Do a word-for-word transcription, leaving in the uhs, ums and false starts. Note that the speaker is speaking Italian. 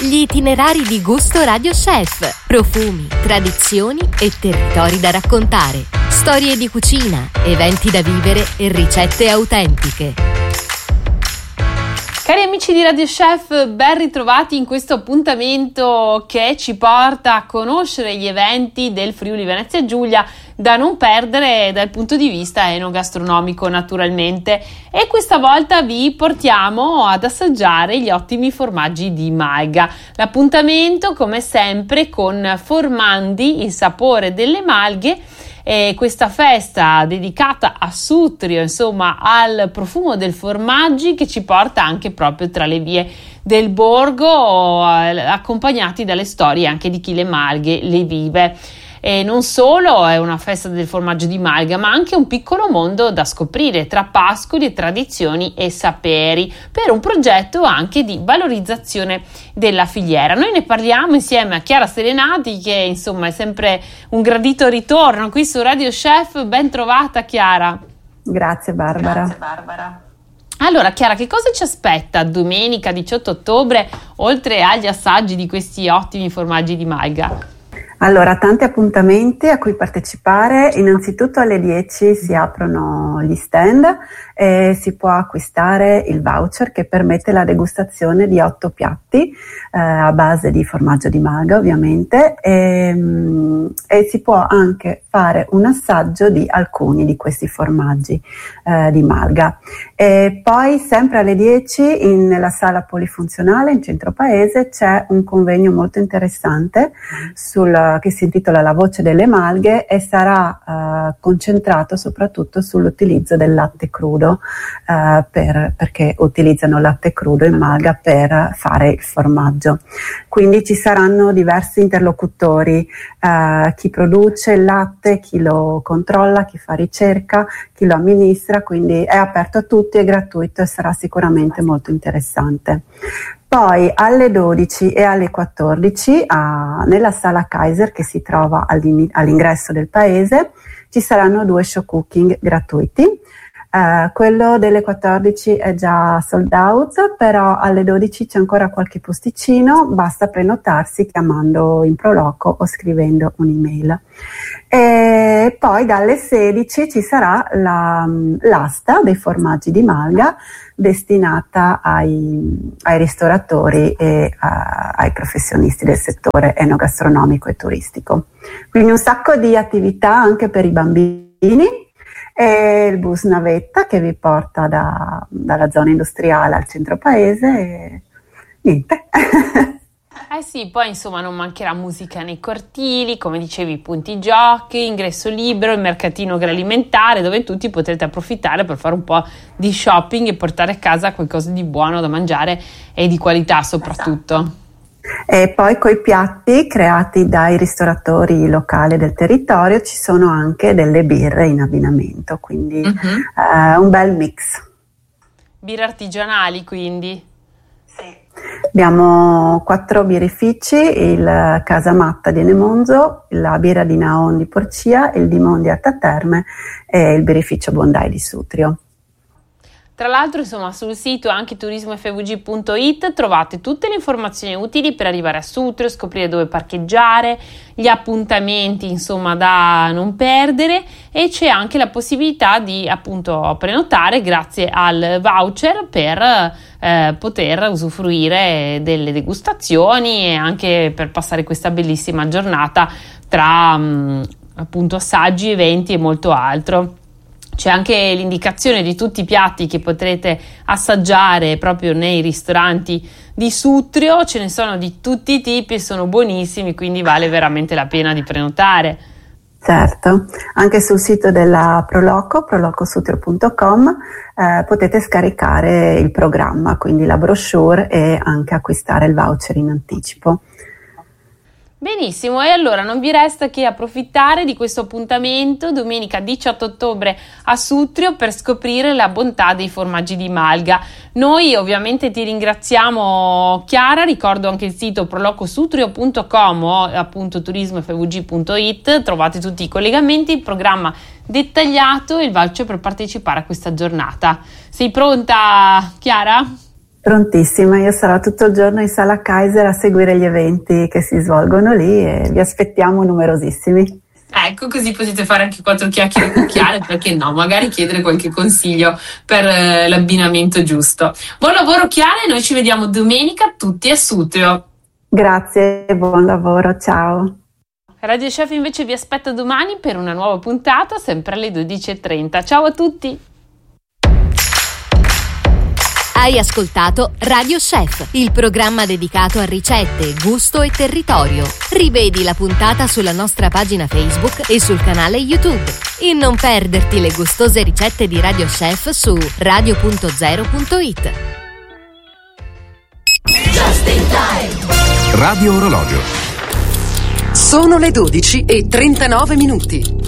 Gli itinerari di Gusto Radio Chef. Profumi, tradizioni e territori da raccontare. Storie di cucina, eventi da vivere e ricette autentiche. Cari amici di Radio Chef, ben ritrovati in questo appuntamento che ci porta a conoscere gli eventi del Friuli Venezia Giulia da non perdere dal punto di vista enogastronomico naturalmente, e questa volta vi portiamo ad assaggiare gli ottimi formaggi di Malga. L'appuntamento come sempre con Formandi, il sapore delle malghe, e questa festa dedicata a Sutrio, insomma al profumo del formaggi, che ci porta anche proprio tra le vie del borgo, accompagnati dalle storie anche di chi le malghe le vive. E non solo è una festa del formaggio di Malga, ma anche un piccolo mondo da scoprire tra pascoli, tradizioni e saperi, per un progetto anche di valorizzazione della filiera. Noi ne parliamo insieme a Chiara Serenati, che insomma è sempre un gradito ritorno qui su Radio Chef. Ben trovata, Chiara. Grazie Barbara. Grazie Barbara. Allora Chiara, che cosa ci aspetta domenica diciotto ottobre, oltre agli assaggi di questi ottimi formaggi di Malga? Allora, tanti appuntamenti a cui partecipare. Innanzitutto alle dieci si aprono gli stand e si può acquistare il voucher che permette la degustazione di otto piatti eh, a base di formaggio di Malga, ovviamente, e, e si può anche fare un assaggio di alcuni di questi formaggi eh, di Malga. E poi sempre alle dieci in, nella sala polifunzionale in centro paese c'è un convegno molto interessante sul che si intitola La voce delle malghe, e sarà uh, concentrato soprattutto sull'utilizzo del latte crudo, uh, per, perché utilizzano latte crudo in Malga per fare il formaggio. Quindi ci saranno diversi interlocutori, uh, chi produce il latte, chi lo controlla, chi fa ricerca, chi lo amministra, quindi è aperto a tutti, è gratuito e sarà sicuramente molto interessante. Poi alle dodici e alle quattordici a, nella sala Kaiser, che si trova all'ingresso del paese, ci saranno due show cooking gratuiti. Uh, quello delle quattordici è già sold out, però alle dodici c'è ancora qualche posticino, basta prenotarsi chiamando in Proloco o scrivendo un'email. E poi dalle sedici ci sarà la, l'asta dei formaggi di Malga, destinata ai, ai ristoratori e a, ai professionisti del settore enogastronomico e turistico. Quindi un sacco di attività anche per i bambini, e il bus navetta che vi porta da, dalla zona industriale al centro paese e niente. Eh sì, poi insomma non mancherà musica nei cortili, come dicevi, punti giochi, ingresso libero, il mercatino agroalimentare, dove tutti potrete approfittare per fare un po' di shopping e portare a casa qualcosa di buono da mangiare e di qualità soprattutto. Esatto. E poi coi piatti creati dai ristoratori locali del territorio ci sono anche delle birre in abbinamento, quindi mm-hmm. uh, un bel mix. Birre artigianali quindi? Sì. Abbiamo quattro birrifici, il Casamatta di Enemonzo, la birra di Naon di Porcia, il Dimon di Artaterme e il birrificio Bondai di Sutrio. Tra l'altro, insomma, sul sito anche turismo effe vu gi punto it trovate tutte le informazioni utili per arrivare a Sutrio, scoprire dove parcheggiare, gli appuntamenti, insomma, da non perdere, e c'è anche la possibilità di appunto prenotare grazie al voucher per eh, poter usufruire delle degustazioni e anche per passare questa bellissima giornata tra mh, appunto assaggi, eventi e molto altro. C'è anche l'indicazione di tutti i piatti che potrete assaggiare proprio nei ristoranti di Sutrio, ce ne sono di tutti i tipi e sono buonissimi, quindi vale veramente la pena di prenotare. Certo, anche sul sito della Proloco, prolocosutrio punto com, eh, potete scaricare il programma, quindi la brochure, e anche acquistare il voucher in anticipo. Benissimo, e allora non vi resta che approfittare di questo appuntamento domenica diciotto ottobre a Sutrio per scoprire la bontà dei formaggi di Malga. Noi ovviamente ti ringraziamo, Chiara, ricordo anche il sito prolocosutrio punto com o appunto turismo effe vu gi punto it, trovate tutti i collegamenti, il programma dettagliato e il voucher per partecipare a questa giornata. Sei pronta, Chiara? Prontissima, io sarò tutto il giorno in Sala Kaiser a seguire gli eventi che si svolgono lì e vi aspettiamo numerosissimi. Ecco, così potete fare anche quattro chiacchiere con Chiara, perché no, magari chiedere qualche consiglio per eh, l'abbinamento giusto. Buon lavoro Chiara, e noi ci vediamo domenica tutti a Sutrio. Grazie, buon lavoro, ciao. Radio Chef invece vi aspetta domani per una nuova puntata, sempre alle dodici e trenta. Ciao a tutti! Hai ascoltato Radio Chef, il programma dedicato a ricette, gusto e territorio. Rivedi la puntata sulla nostra pagina Facebook e sul canale YouTube. E non perderti le gustose ricette di Radio Chef su radio punto zero punto it. Just in time. Radio Orologio. Sono le dodici e trentanove minuti.